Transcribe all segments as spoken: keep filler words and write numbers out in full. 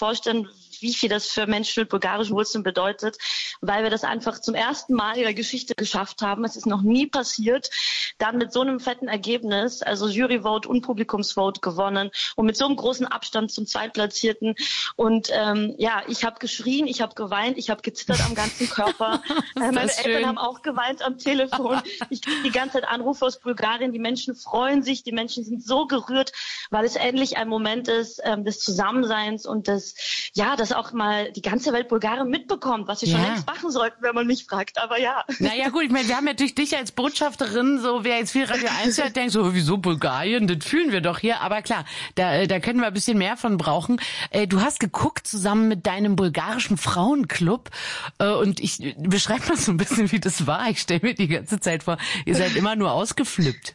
vorstellen, wie viel das für Menschen mit bulgarischen Wurzeln bedeutet, weil wir das einfach zum ersten Mal in der Geschichte geschafft haben. Es ist noch nie passiert. Dann mit so einem fetten Ergebnis, also Juryvote und Publikumsvote gewonnen und mit so einem großen Abstand zum Zweitplatzierten. Und ähm, ja, ich habe geschrien, ich habe geweint, ich habe gezittert am ganzen Körper. äh, meine Eltern schön. haben auch geweint am Telefon. Ich kriege die ganze Zeit Anrufe aus Bulgarien. Die Menschen freuen sich, die Menschen sind so gerührt, weil es endlich ein Moment ist ähm, des Zusammenseins und des, ja, dass auch mal die ganze Welt Bulgarien mitbekommt, was sie ja. schon längst machen sollten, wenn man mich fragt. Aber ja. Naja gut, ich meine, wir haben natürlich dich als Botschafterin, so wer jetzt viel Radio eins hört, denkt so, wieso Bulgarien? Das fühlen wir doch hier. Aber klar, da, da können wir ein bisschen mehr von brauchen. Du hast geguckt zusammen mit deinem bulgarischen Frauenclub und ich beschreibe mal so ein bisschen, wie das war. Ich stelle mir die ganze Zeit vor, ihr seid immer nur ausgeflippt.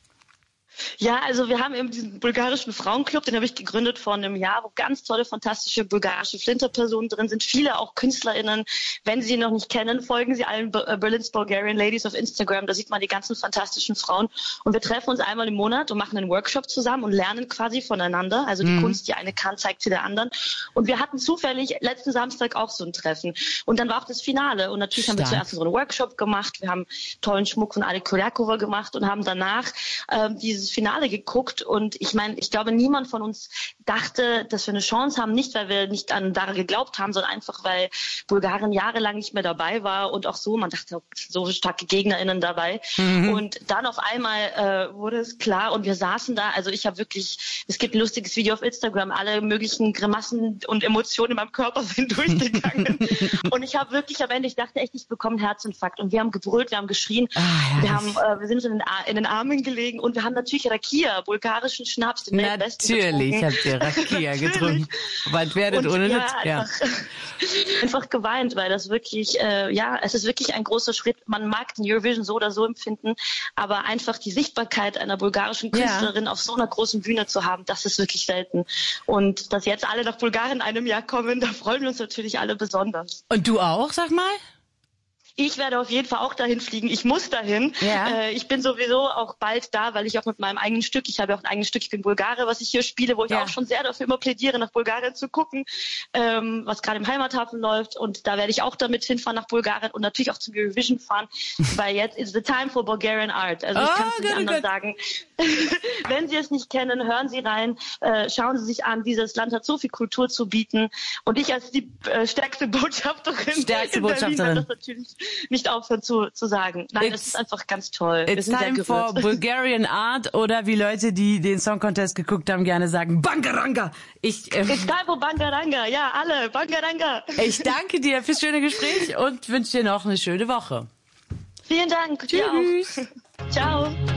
Ja, also wir haben eben diesen bulgarischen Frauenclub, den habe ich gegründet vor einem Jahr, wo ganz tolle, fantastische bulgarische Flinterpersonen drin sind, viele auch KünstlerInnen. Wenn Sie sie noch nicht kennen, folgen Sie allen Berlin's Bulgarian Ladies auf Instagram, da sieht man die ganzen fantastischen Frauen. Und wir treffen uns einmal im Monat und machen einen Workshop zusammen und lernen quasi voneinander. Also die mhm. Kunst, die eine kann, zeigt sie der anderen. Und wir hatten zufällig letzten Samstag auch so ein Treffen. Und dann war auch das Finale. Und natürlich Stark. haben wir zuerst so einen Workshop gemacht, wir haben tollen Schmuck von Ale Kurjakova gemacht und haben danach ähm, dieses Finale geguckt und ich meine, ich glaube, niemand von uns dachte, dass wir eine Chance haben, nicht weil wir nicht an daran geglaubt haben, sondern einfach, weil Bulgarien jahrelang nicht mehr dabei war und auch so, man dachte, so starke GegnerInnen dabei mhm. und dann auf einmal äh, wurde es klar und wir saßen da, also ich habe wirklich, es gibt ein lustiges Video auf Instagram, alle möglichen Grimassen und Emotionen in meinem Körper sind durchgegangen und ich habe wirklich am Ende, ich dachte echt, ich bekomme einen Herzinfarkt und wir haben gebrüllt, wir haben geschrien, ah, ja, wir haben, äh, wir sind in den, in den Armen gelegen und wir haben natürlich Rakia, bulgarischen Schnaps, den Natürlich habt ihr Rakia getrunken. Was werdet und, ohne ja, das? Ja. Einfach, einfach geweint, weil das wirklich, äh, ja, es ist wirklich ein großer Schritt. Man mag den Eurovision so oder so empfinden, aber einfach die Sichtbarkeit einer bulgarischen Künstlerin ja. auf so einer großen Bühne zu haben, das ist wirklich selten. Und dass jetzt alle nach Bulgarien in einem Jahr kommen, da freuen wir uns natürlich alle besonders. Und du auch, sag mal? Ich werde auf jeden Fall auch dahin fliegen. Ich muss dahin. Ja. Äh, ich bin sowieso auch bald da, weil ich auch mit meinem eigenen Stück, ich habe ja auch ein eigenes Stück, ich bin Bulgare, was ich hier spiele, wo ich ja. auch schon sehr dafür immer plädiere, nach Bulgarien zu gucken, ähm, was gerade im Heimathafen läuft. Und da werde ich auch damit hinfahren nach Bulgarien und natürlich auch zum Eurovision fahren, weil jetzt is the time for Bulgarian art. Also ich oh, kann es nicht anders sagen. Wenn Sie es nicht kennen, hören Sie rein, äh, schauen Sie sich an. Dieses Land hat so viel Kultur zu bieten. Und ich als die äh, stärkste Botschafterin stärkste in Berlin Botschafterin. das natürlich nicht aufhören zu, zu sagen. Nein, it's, das ist einfach ganz toll. It's time for Bulgarian art oder wie Leute, die den Song Contest geguckt haben, gerne sagen Bangaranga. Ich, ähm, It's time for Bangaranga. Ja, alle. Bangaranga. Ich danke dir fürs schöne Gespräch und wünsche dir noch eine schöne Woche. Vielen Dank. Tschüss. Ciao.